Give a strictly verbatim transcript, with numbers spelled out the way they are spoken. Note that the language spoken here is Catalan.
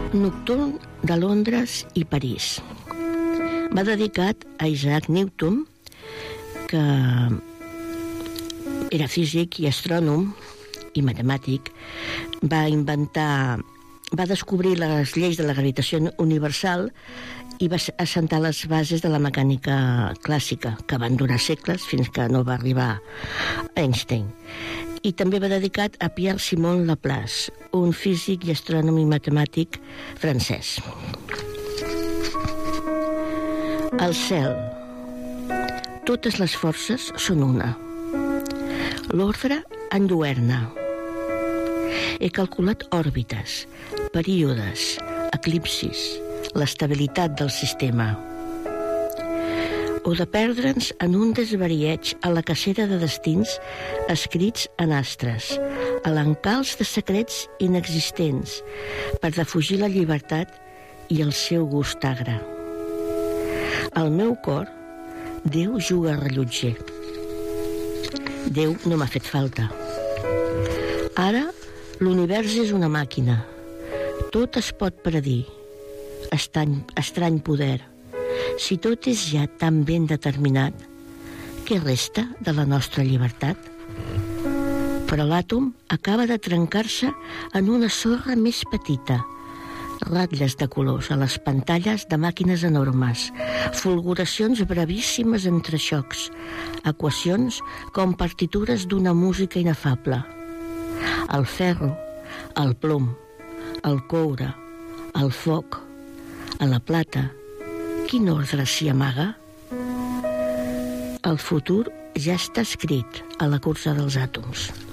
Nocturn de Londres i París. Va dedicat a Isaac Newton, que era físic i astrònom i matemàtic. Va inventar, va descobrir les lleis de la gravitació universal i va assentar les bases de la mecànica clàssica, que van durar segles fins que no va arribar Einstein. I també va dedicat a Pierre-Simon Laplace, un físic i astrònom i matemàtic francès. El cel. Totes les forces són una. L'ordre enlluerna. He calculat òrbites, períodes, eclipsis, l'estabilitat del sistema. O de perdre'ns en un desvarieig a la cacera de destins escrits en astres, a l'encalç de secrets inexistents, per defugir la llibertat i el seu gust agre. Al meu cor, Déu juga a rellotger. Déu no m'ha fet falta. Ara, l'univers és una màquina. Tot es pot predir. Estrany, estrany poder. Si tot és ja tan ben determinat, què resta de la nostra llibertat? Però l'àtom acaba de trencar-se en una sorra més petita, ratlles de colors a les pantalles de màquines enormes, fulguracions brevíssimes entre xocs, equacions com partitures d'una música inefable. El ferro, el plom, el coure, el foc, a la plata, quin ordre s'hi amaga? El futur ja està escrit a la cursa dels àtoms.